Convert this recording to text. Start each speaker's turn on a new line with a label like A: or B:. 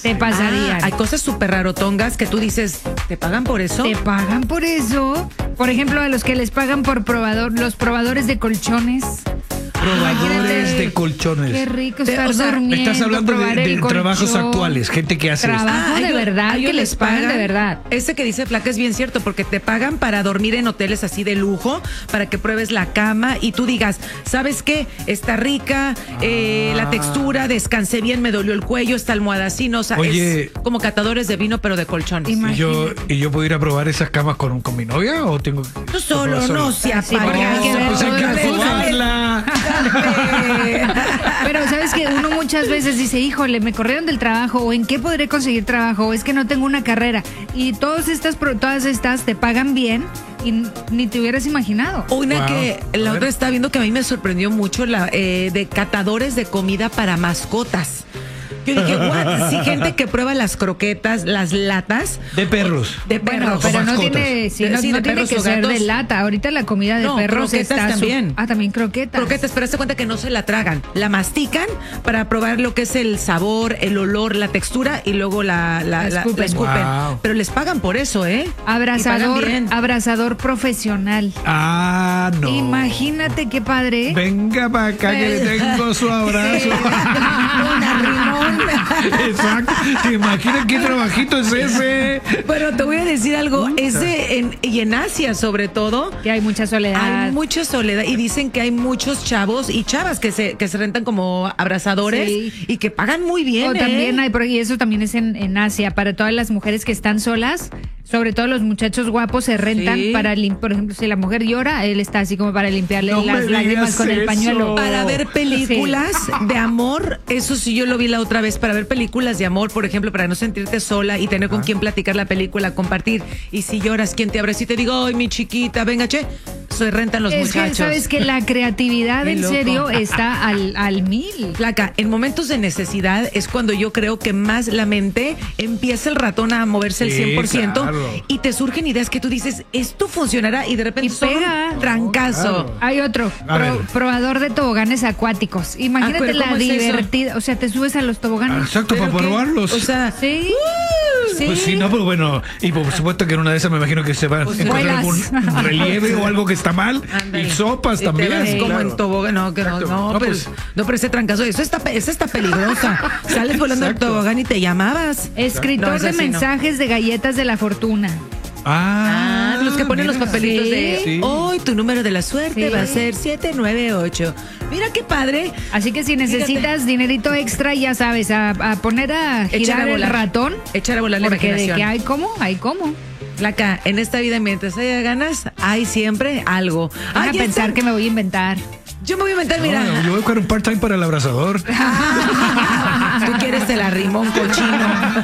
A: te pasarían.
B: Hay cosas súper rarotongas que tú dices, ¿te pagan por eso?
A: ¿Te pagan por eso? Por ejemplo, a los que les pagan por los probadores de colchones.
C: Probadores de colchones.
A: Qué rico estar durmiendo.
C: Estás hablando
A: probar
C: de
A: el
C: trabajos
A: colchón.
C: actuales, gente que hace esto.
A: Trabajo de verdad, que les pagan de verdad.
B: Ese que dice Flaca es bien cierto, porque te pagan para dormir en hoteles así de lujo, para que pruebes la cama y tú digas, ¿sabes qué? Está rica, la textura, descansé bien, me dolió el cuello, esta almohada así, no, o sea,
C: Oye,
B: es como catadores de vino, pero de colchones.
C: ¿Y yo puedo ir a probar esas camas con mi novia o tengo que
B: Tú solo, no se
A: Sí, porque hay que ver
C: pues hay que
A: todo el
C: probarla.
A: Pero sabes que uno muchas veces dice, híjole, me corrieron del trabajo, o en qué podré conseguir trabajo, o es que no tengo una carrera. Y todas estas te pagan bien y ni te hubieras imaginado.
B: Una
C: Wow.
B: que la otra está viendo que a mí me sorprendió mucho, de catadores de comida para mascotas. Yo dije, what? Sí, gente que prueba las croquetas, las latas.
C: De perros.
B: De perros.
A: Bueno, pero no
C: mascotas.
A: tiene,
B: Sí,
A: no
B: de
A: tiene
B: perros
A: que
B: o
A: ser
B: gatos.
A: de lata. Ahorita la comida de
B: No,
A: perros
B: croquetas
A: está
B: también.
A: también croquetas.
B: Croquetas, pero hazte cuenta que no se la tragan, la mastican para probar lo que es el sabor, el olor, la textura y luego la escupen.
C: Wow.
B: Pero les pagan por eso, ¿eh?
A: Abrazador,
B: Y pagan bien.
A: abrazador profesional.
C: Ah, no.
A: Imagínate qué padre.
C: Venga para acá que le tengo su abrazo. Exacto. Imagina qué trabajito es ese.
B: Pero te voy a decir algo, y en Asia sobre todo,
A: Que hay mucha soledad.
B: hay mucha soledad y dicen que hay muchos chavos y chavas que se rentan como abrazadores
A: Sí.
B: y que pagan muy bien.
A: O también hay, y eso también es en Asia, para todas las mujeres que están solas, sobre todo los muchachos guapos se rentan
B: Sí.
A: para limpiar, por ejemplo, si la mujer llora, él está así como para limpiarle
C: No me
A: las lágrimas
C: digas
A: con el
C: eso.
A: pañuelo.
B: Para ver películas de amor, eso sí yo lo vi la otra vez, para ver películas de amor, por ejemplo, para no sentirte sola y tener con quién platicar la película, compartir. Y si lloras, ¿quién te abraza y te digo, ay, mi chiquita, venga, che, se rentan los
A: Es
B: muchachos.
A: que sabes que la creatividad
B: Qué
A: en
B: loco.
A: serio está al mil.
B: Flaca, en momentos de necesidad es cuando yo creo que más la mente empieza el ratón a moverse el
C: Sí,
B: 100%
C: claro.
B: y te surgen ideas que tú dices, esto funcionará y de repente
A: Y
B: son
A: pega.
B: un trancazo.
C: Claro.
A: Hay otro,
C: A ver.
A: probador de toboganes acuáticos. Imagínate
B: pero
A: la
B: ¿cómo es eso?
A: divertida, o sea, te subes a los toboganes.
C: Exacto,
B: ¿Pero
C: para
B: qué?
C: probarlos.
B: O sea,
A: Sí.
C: Pues sí, no, pero bueno, y por supuesto que en una de esas me imagino que se va a encontrar
A: vuelas.
C: algún relieve o algo que está mal.
B: ándale.
C: Y sopas
B: Y
C: también.
B: te vas como
C: claro.
B: en tobogán, no, que no,
C: Exacto.
B: no,
C: No,
B: pero,
C: pues-
B: no, pero ese trancazo, esa está peligrosa. Sales volando del
C: Exacto.
B: tobogán y te llamabas.
A: Escritor
B: No, esa
A: de
B: sí no.
A: mensajes de galletas de la fortuna.
B: Ah, los que ponen los
C: mira.
B: papelitos
A: Sí.
B: de
C: Sí.
B: hoy tu número de la suerte
A: Sí.
B: va a ser 798. Mira qué padre.
A: Así que si necesitas dinerito extra, ya sabes, a poner a
B: Echar
A: girar
B: a
A: el
B: volar.
A: ratón.
B: Echar a volar la
A: Porque de
B: imaginación.
A: que hay cómo.
B: Flaca, en esta vida mientras haya ganas, hay siempre algo.
A: Van a
B: ya
A: pensar
B: está.
A: que me voy a inventar.
B: Yo me voy a inventar, mira.
C: No, yo voy a buscar un part-time para el abrazador.
B: Tú quieres el arrimón cochino.